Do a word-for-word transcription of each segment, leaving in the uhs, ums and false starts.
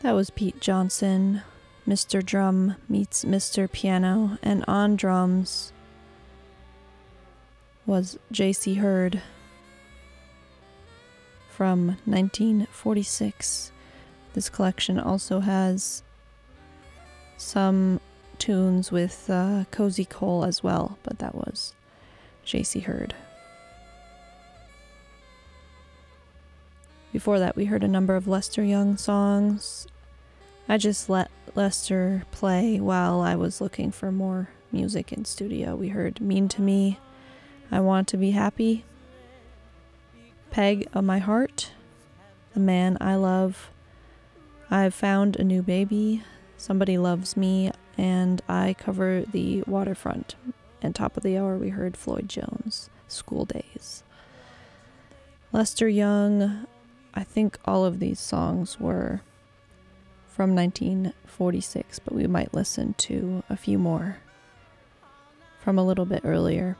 That was Pete Johnson, Mister Drum meets Mister Piano, and on drums was J C Hurd from nineteen forty-six. This collection also has some tunes with uh, Cozy Cole as well, but that was J C Hurd. Before that, we heard a number of Lester Young songs. I just let Lester play while I was looking for more music in studio. We heard Mean to Me, I Want to Be Happy, Peg of My Heart, The Man I Love, I've Found a New Baby, Somebody Loves Me, and I Cover the Waterfront. And top of the hour, we heard Floyd Jones, School Days. Lester Young, I think all of these songs were from nineteen forty-six, but we might listen to a few more from a little bit earlier.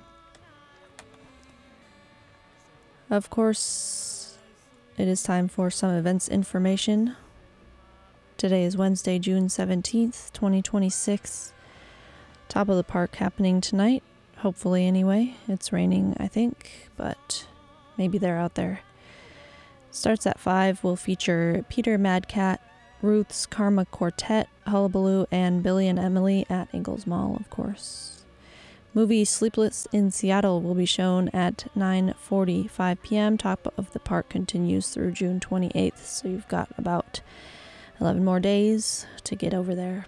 Of course, it is time for some events information. Today is Wednesday, June seventeenth, twenty twenty-six. Top of the Park happening tonight. Hopefully, anyway. It's raining, I think, but maybe they're out there. Starts at five. Will feature Peter Madcat, Ruth's Karma Quartet, Hullabaloo, and Billy and Emily at Ingalls Mall, of course. Movie Sleepless in Seattle will be shown at nine forty-five p.m. Top of the Park continues through June twenty-eighth, so you've got about eleven more days to get over there.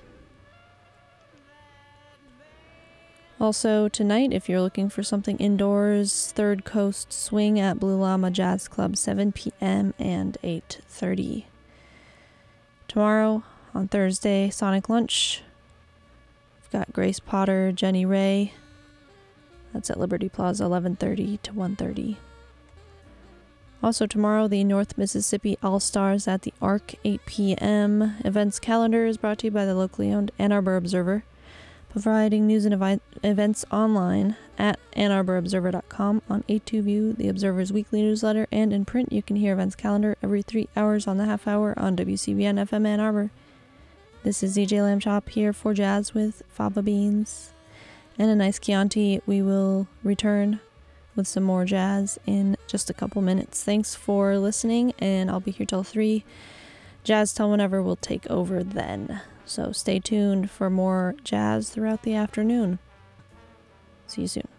Also tonight, if you're looking for something indoors, Third Coast Swing at Blue Llama Jazz Club, seven p.m. and eight thirty. Tomorrow, on Thursday, Sonic Lunch. We've got Grace Potter, Jenny Ray. That's at Liberty Plaza, eleven thirty to one thirty. Also tomorrow, the North Mississippi All-Stars at the Arc, eight p.m. Events calendar is brought to you by the locally owned Ann Arbor Observer, providing news and evi- events online at ann arbor observer dot com, on A two View, the Observer's weekly newsletter, and in print. You can hear events calendar every three hours on the half hour on W C B N F M Ann Arbor. This is D J Lamb Chop here for Jazz with Fava Beans and a nice Chianti. We will return with some more jazz in just a couple minutes. Thanks for listening, and I'll be here till three. Jazz Till Whenever will take over then. So stay tuned for more jazz throughout the afternoon. See you soon.